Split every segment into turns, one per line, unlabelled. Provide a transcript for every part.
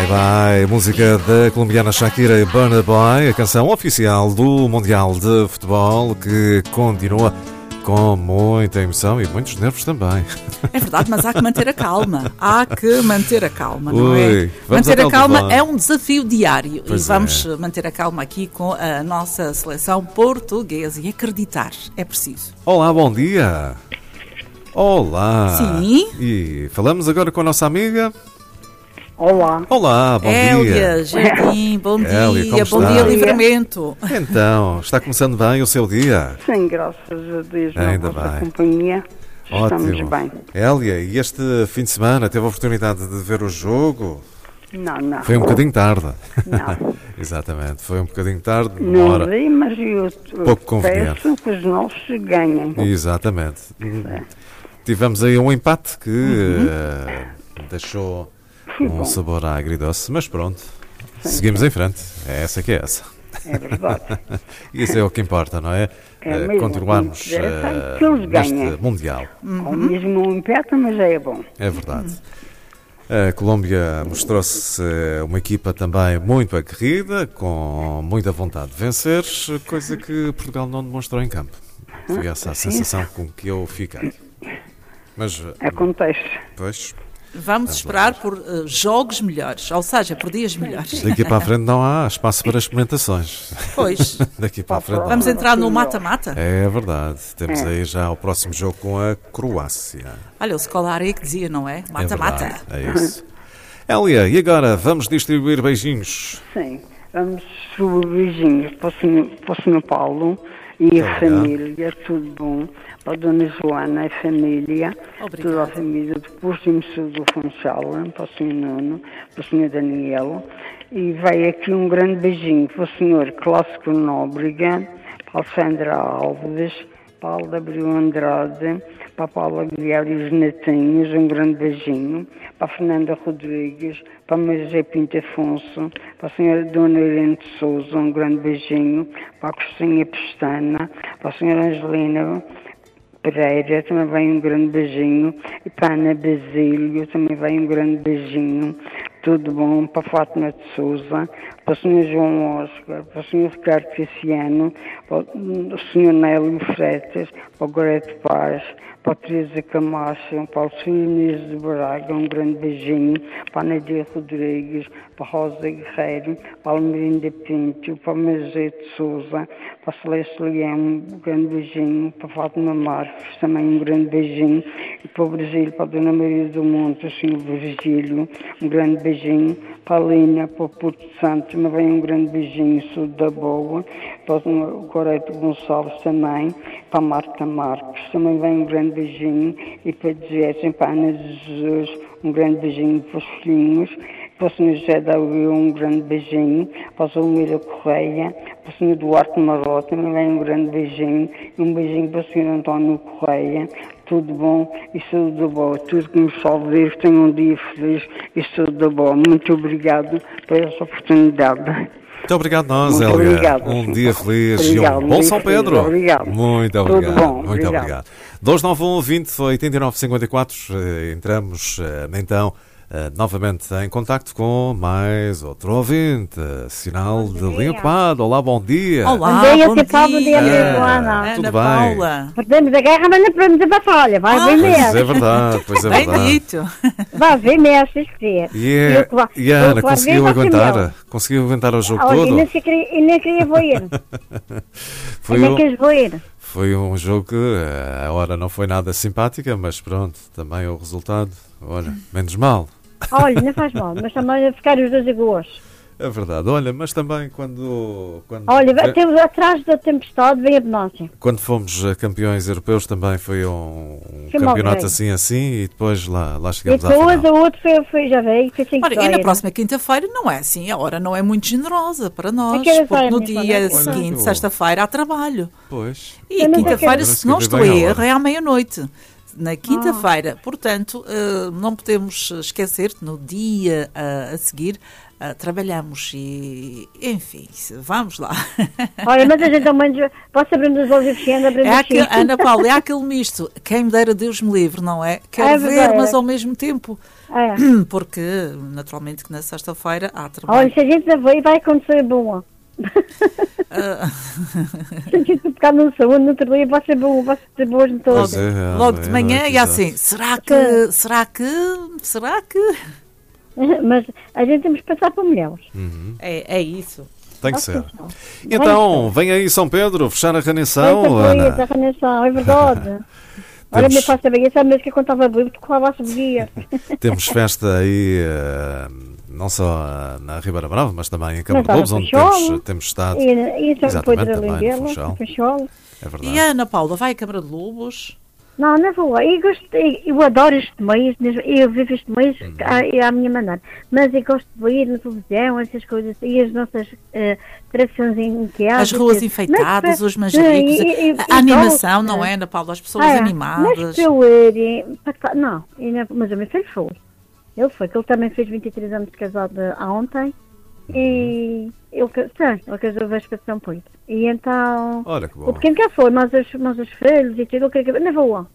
Bye Bye, música da colombiana Shakira e Burna Boy, a canção oficial do Mundial de Futebol, que continua com muita emoção e muitos nervos também.
É verdade, mas há que manter a calma. Há que manter a calma, não
Ui,
é? Manter a calma
Telefone.
é um desafio diário.
Pois
e vamos
é.
manter a calma aqui com a nossa seleção portuguesa. E acreditar, é preciso.
Olá, bom dia. Olá.
Sim.
E falamos agora com a nossa amiga.
Olá.
Olá, bom
Hélia,
dia.
Jardim, bom
Hélia,
dia.
como
Bom
está?
dia, Livramento.
Então, está começando bem o seu dia?
Sim, graças a Deus, na
Ainda
vossa
bem.
companhia.
Ótimo.
Estamos bem.
Hélia, e este fim de semana teve a oportunidade de ver o jogo?
Não.
Foi um bocadinho tarde.
Não.
Exatamente, foi um bocadinho tarde, uma
Não
hora.
vi, mas eu
Pouco conveniente.
peço que os nossos ganhem.
Exatamente. Tivemos aí um empate que deixou
Foi
um
bom.
sabor agridoce, mas pronto, seguimos em frente. É essa que é essa.
É verdade.
Isso é o que importa, não é?
É mesmo,
Continuarmos
o que interessa é que eles
neste
ganhem.
Mundial.
Ou mesmo um empate, mas é bom.
É verdade. A Colômbia mostrou-se uma equipa também muito aguerrida, com muita vontade de vencer, coisa que Portugal não demonstrou em campo. Foi essa a sensação com que eu fiquei. Mas,
Acontece.
pois,
Vamos esperar por jogos melhores, ou seja, por dias melhores.
daqui para a frente não há espaço para experimentações.
Pois,
Daqui para a frente não.
vamos entrar no mata-mata?
É verdade. Temos aí já o próximo jogo com a Croácia.
Olha, o Scolari que dizia, não é?
É
Mata-mata.
verdade, é isso. Hélia, e agora vamos distribuir beijinhos.
Sim. Vamos subir beijinhos para o Sr. Paulo e a
Obrigado.
família, tudo bom. Para a Dona Joana e a família,
Obrigada.
toda a família do Posto do Funchal, para o Sr. Nuno, para o Sr. Daniel. E vai aqui um grande beijinho para o Sr. Clássico Nóbrega, para a Alexandra Alves, para a Alda Abreu Andrade, para a Paula Guilherme e os netinhos, um grande beijinho. Para a Fernanda Rodrigues, para a Maria José Pinto Afonso, para a Sra. Dona Irene de Souza, um grande beijinho. Para a Cristina Pestana, para a Sra. Angelina Pereira, também vai um grande beijinho. E para a Ana Basílio, também vai um grande beijinho. Tudo bom. Para a Fátima de Souza, para o Sr. João Oscar, para o Sr. Ricardo Cassiano, para o Sr. Nélio Freitas, para o Goreto Paz, para a Teresa Camacho, para o Sr. Inês de Braga, um grande beijinho. Para a Nadia Rodrigues, para a Rosa Guerreiro, para a Almerinda Pinto, para a Mazé de Souza, para a Celeste Leão, um grande beijinho. Para a Fátima Marques, também um grande beijinho. E para o Brasil, para a Dona Maria do Monte, o Sr. Virgílio, um grande beijinho. Para a Linha, para o Porto Santo, também vem um grande beijinho, sou da boa. Para o Goreto Gonçalves também, para a Marta Marques, também vem um grande beijinho. E para a Jéssica, para a Ana de Jesus, um grande beijinho para os filhinhos. Para o Sr. José da Ui, um grande beijinho. Para a Zulmira Correia, para o Sr. Duarte Marota, também vem um grande beijinho. E um beijinho para o Sr. António Correia. Tudo bom e saúde boa. Tudo que nos salve Deus, tenha um dia feliz e saúde boa. Muito obrigado por essa oportunidade.
Muito obrigado nós,
Muito
Hélia.
obrigado.
Um dia feliz
Obrigado,
e um
um
bom
dia
São
feliz.
Pedro.
Obrigado.
Muito
Tudo
obrigado.
bom,
Muito
obrigado.
obrigado. 291 20 89 54. Entramos então novamente em contacto com mais outro ouvinte. Sinal de linha ocupada. Olá, bom dia.
Olá,
Bom dia,
bom
Sr. Paulo, bom dia,
dia.
Joana.
Ana
Tudo bem?
Paula.
Perdemos a guerra, mas não perdemos a batalha. Vai
Ah,
ver
Pois
mesmo.
é verdade, pois é
Bem
verdade.
dito.
Vai ver mesmo, se quiser.
E a Ana conseguiu aguentar? Conseguiu aguentar o jogo
Olha,
todo?
e nem queria voer.
Foi
E nem
um,
quis voer.
foi um jogo que a hora não foi nada simpática, mas pronto, também o resultado, olha, menos mal.
Olha, não faz mal, mas também a ficar os dois iguais.
É verdade, olha, mas também quando
Olha, temos atrás da tempestade, vem a bonança.
quando fomos campeões europeus também foi um
Foi mal
campeonato
bem.
assim e depois lá
E
chegamos à
depois
final.
a outra foi já veio, foi 5
Ora, e na próxima quinta-feira não é assim, a hora não é muito generosa para nós,
A que hora
porque
sai,
no
minha
dia
senhora?
seguinte,
Olha,
sexta-feira, há trabalho.
Pois,
E
Eu não sei
quinta-feira,
que-
se não
Parece que
estou
vem
a
bem à
erro,
hora.
é à meia-noite. na quinta-feira. Portanto, não podemos esquecer que no dia a seguir trabalhamos e, enfim, vamos lá.
Olha, mas a gente ao menos pode saber dos olhos fechando,
Ana Paula, é aquele misto. Quem me dera, Deus me livre, não é? Quero ver, mas ao mesmo tempo. Porque, naturalmente, que na sexta-feira há trabalho.
Olha, se a gente não vai acontecer boa. Se a gente tocar no saúde, no outro dia vai ser boas no todo.
Logo de manhã e assim, será que?
Mas a gente temos que passar para mulheres.
É isso.
Tem que ser. Então, vem aí São Pedro, fechar a Redenção, Ana.
A Redenção, é verdade. Olha, me passa bem, essa mesmo que eu contava bem, porque lá se via.
Temos festa aí, não só na Ribeira Brava, mas também em Câmara de Lobos, onde temos estado.
Exatamente, também no Funchal.
É verdade.
E a Ana Paula vai à Câmara de Lobos?
Não vou lá. Eu adoro este mês, eu vivo este mês à minha maneira. Mas eu gosto de ir na televisão, essas coisas, e as nossas tradições em que há.
As ruas enfeitadas, os manjericos, a animação, não é, Ana Paula? As pessoas animadas.
Mas mas o meu filho foi. Ele foi, que ele também fez 23 anos de casado ontem. E ele casou véspera de São Pedro. E então
olha que bom.
O pequeno cá foi, mas os filhos e tudo, não vou lá.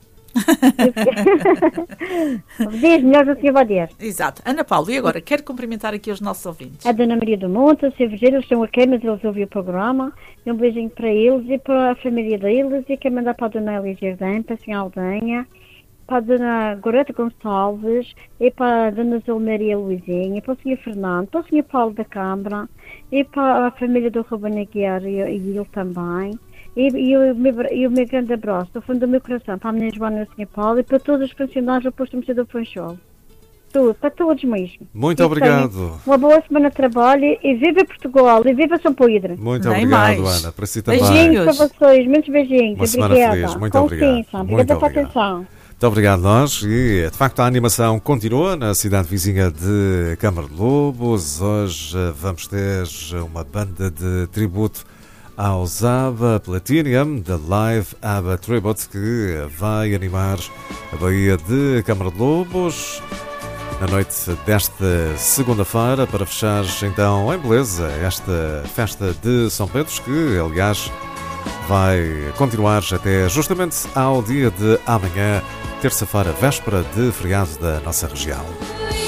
Dias melhores o senhor vai dizer.
Exato. Ana Paula, e agora? Quero cumprimentar aqui os nossos ouvintes.
A Dona Maria do Monte, o Sr. Virgílio, eles estão aqui, mas eles ouviram o programa. Um beijinho para eles e para a família deles. E quero mandar para a Dona Elia Jardim, para a Senhora Aldenha, para a Dona Goreta Gonçalves, e para a Dona Zolmaria Luizinha, para o Sr. Fernando, para o Sr. Paulo da Câmara, e para a família do Ruben Aguiar e ele também. E o meu grande abraço, do fundo do meu coração, para a minha Joana e o Sr. Paulo, e para todos os funcionários do posto de do Funchal. Para todos mesmo.
Muito obrigado.
Uma boa semana de trabalho e viva Portugal e viva São Pedro.
Muito obrigado, Ana. Para si também.
Beijinhos para vocês, muitos beijinhos.
Uma semana feliz. Muito obrigado.
Obrigada pela atenção.
Muito obrigado nós. E, de facto, a animação continua na cidade vizinha de Câmara de Lobos. Hoje vamos ter uma banda de tributo aos ABBA Platinum, da Live ABBA Tribute, que vai animar a Baía de Câmara de Lobos na noite desta segunda-feira, para fechar então em beleza esta festa de São Pedro, que aliás vai continuar até justamente ao dia de amanhã, terça-feira, véspera de feriado da nossa região.